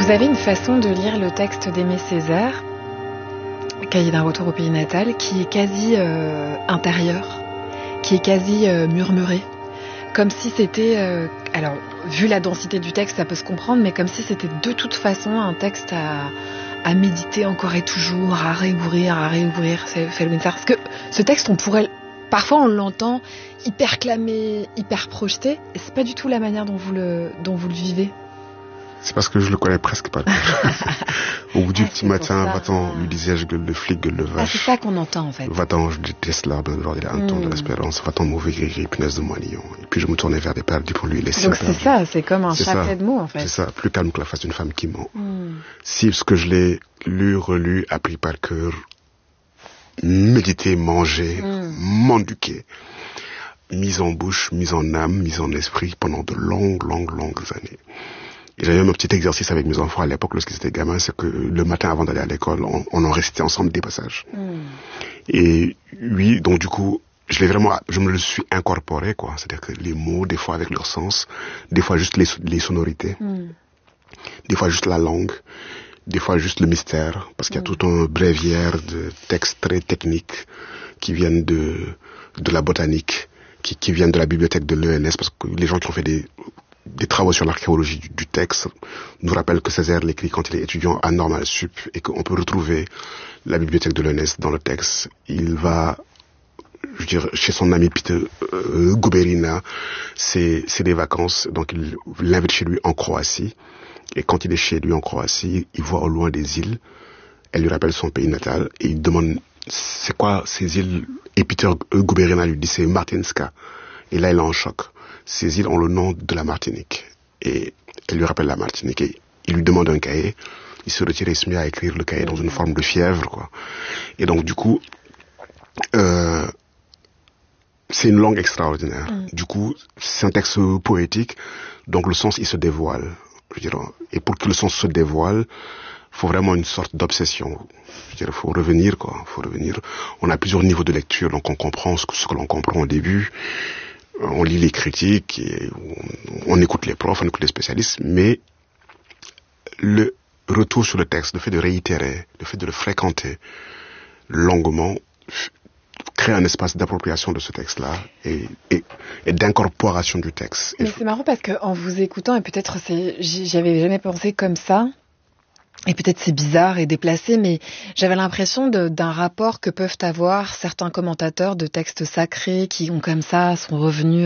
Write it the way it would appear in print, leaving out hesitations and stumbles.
Vous avez une façon de lire le texte d'Aimé Césaire, Cahier d'un retour au pays natal, qui est quasi intérieur, qui est quasi murmuré. Comme si c'était, alors vu la densité du texte, ça peut se comprendre, mais comme si c'était de toute façon un texte à méditer encore et toujours, à réouvrir, c'est Felwinsar. Parce que ce texte, parfois on l'entend hyper clamé, hyper projeté, et c'est pas du tout la manière dont vous le vivez. C'est parce que je le connais presque pas. Au bout du petit matin, va-t'en, lui disais-je, gueule de flic, gueule de vache. C'est ça qu'on entend, en fait. Va-t'en, je déteste l'arbre, il a un ton de l'espérance. Va-t'en, mauvais gris, punaise de moignon. Et puis je me tournais vers des perdus pour lui laisser. Donc c'est ça, c'est comme un chapelet de mots, en fait. C'est ça, plus calme que la face d'une femme qui ment. Si ce que je l'ai lu, relu, appris par cœur, médité, mangé, m'enduqué, mise en bouche, mise en âme, mise en esprit pendant de longues années. Et j'avais un petit exercice avec mes enfants à l'époque, lorsqu'ils étaient gamins, c'est que le matin avant d'aller à l'école, on en récitait ensemble des passages. Et oui, donc du coup, je me le suis incorporé, quoi. C'est-à-dire que les mots, des fois avec leur sens, des fois juste les sonorités, des fois juste la langue, des fois juste le mystère, parce qu'il y a tout un bréviaire de textes très techniques qui viennent de la botanique, qui viennent de la bibliothèque de l'ENS, parce que les gens qui ont fait des travaux sur l'archéologie du texte nous rappellent que Césaire l'écrit quand il est étudiant à Normal Sup et qu'on peut retrouver la bibliothèque de l'ENS dans le texte. Il va, je veux dire, chez son ami Peter Guberina, c'est des vacances, donc il l'invite chez lui en Croatie. Et quand il est chez lui en Croatie, il voit au loin des îles. Elle lui rappelle son pays natal et il demande c'est quoi ces îles. Et Peter Guberina lui dit c'est Martinska. Et là, il est en choc. Ces îles ont le nom de la Martinique. Et elle lui rappelle la Martinique. Et il lui demande un cahier. Il se retire et se met à écrire le cahier dans une forme de fièvre, quoi. Et donc, du coup, c'est une langue extraordinaire. Du coup, c'est un texte poétique. Donc, le sens, il se dévoile. Je veux dire, et pour que le sens se dévoile, faut vraiment une sorte d'obsession. Je veux dire, faut revenir, quoi. Faut revenir. On a plusieurs niveaux de lecture, donc on comprend ce que l'on comprend au début. On lit les critiques, et on écoute les profs, on écoute les spécialistes, mais le retour sur le texte, le fait de réitérer, le fait de le fréquenter longuement, crée un espace d'appropriation de ce texte-là et d'incorporation du texte. Mais c'est marrant parce qu'en vous écoutant, et peut-être j'y avais jamais pensé comme ça, et peut-être c'est bizarre et déplacé, mais j'avais l'impression d'un rapport que peuvent avoir certains commentateurs de textes sacrés qui ont comme ça, sont revenus